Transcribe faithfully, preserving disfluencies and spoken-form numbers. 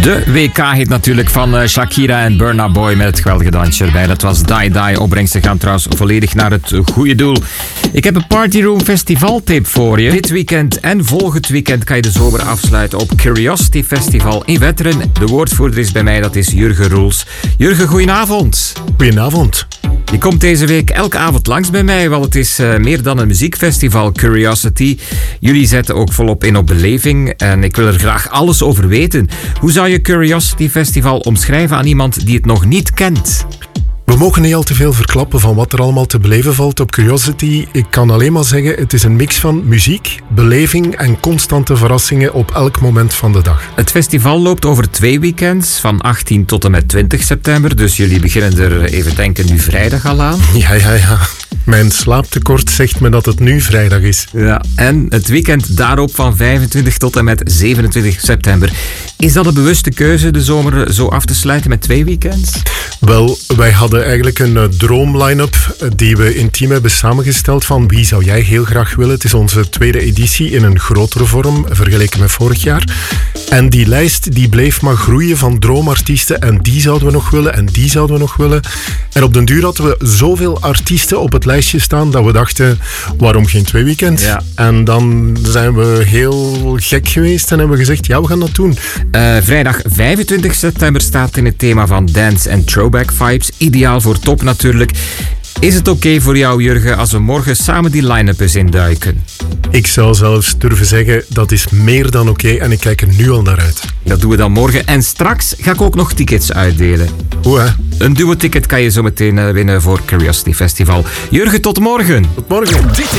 De W K-hit natuurlijk van uh, Shakira en Burna Boy met het geweldige dansje erbij. Dat was Die Die. Opbrengsten gaan trouwens volledig naar het goede doel. Ik heb een Party Room Festival tip voor je. Dit weekend en volgend weekend kan je de zomer afsluiten op Curiosity Festival in Wetteren. De woordvoerder is bij mij, dat is Jurgen Roels. Jurgen, goedenavond. Goedenavond. Je komt deze week elke avond langs bij mij, want het is uh, meer dan een muziekfestival, Curiosity. Jullie zetten ook volop in op beleving en ik wil er graag alles over weten. Hoe zou je Curiosity Festival omschrijven aan iemand die het nog niet kent? We mogen niet al te veel verklappen van wat er allemaal te beleven valt op Curiosity. Ik kan alleen maar zeggen, het is een mix van muziek, beleving en constante verrassingen op elk moment van de dag. Het festival loopt over twee weekends, van achttien tot en met twintig september. Dus jullie beginnen er, even denken, nu vrijdag al aan. Ja, ja, ja. Mijn slaaptekort zegt me dat het nu vrijdag is. Ja, en het weekend daarop van vijfentwintig tot en met zevenentwintig september. Is dat een bewuste keuze, de zomer zo af te sluiten met twee weekends? Wel, wij hadden eigenlijk een uh, droom-line-up uh, die we intiem hebben samengesteld van wie zou jij heel graag willen. Het is onze tweede editie in een grotere vorm, vergeleken met vorig jaar. En die lijst die bleef maar groeien van droomartiesten en die zouden we nog willen en die zouden we nog willen. En op den duur hadden we zoveel artiesten op het lijstje staan dat we dachten, waarom geen twee weekends? Ja. En dan zijn we heel gek geweest en hebben we gezegd, ja, we gaan dat doen. Uh, vrijdag vijfentwintig september staat in het thema van dance en throwback vibes. Ideaal voor top natuurlijk. Is het oké okay voor jou, Jurgen, als we morgen samen die line-up eens induiken? Ik zou zelfs durven zeggen, dat is meer dan oké okay en ik kijk er nu al naar uit. Dat doen we dan morgen. En straks ga ik ook nog tickets uitdelen. Hoe hè? Een duo-ticket kan je zo meteen winnen voor Curiosity Festival. Jurgen, tot morgen. Tot morgen. Dit